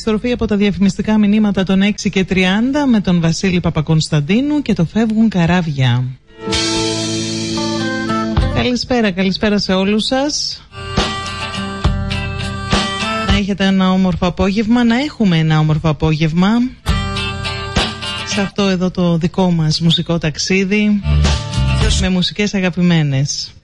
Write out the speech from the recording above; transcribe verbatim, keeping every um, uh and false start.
επιστροφή από τα διαφημιστικά μηνύματα των έξι και τριάντα με τον Βασίλη Παπακωνσταντίνου και το φεύγουν καράβια. Καλησπέρα, καλησπέρα σε όλους σας. Να έχετε ένα όμορφο απόγευμα, να έχουμε ένα όμορφο απόγευμα σε αυτό εδώ το δικό μας μουσικό ταξίδι με μουσικές αγαπημένες.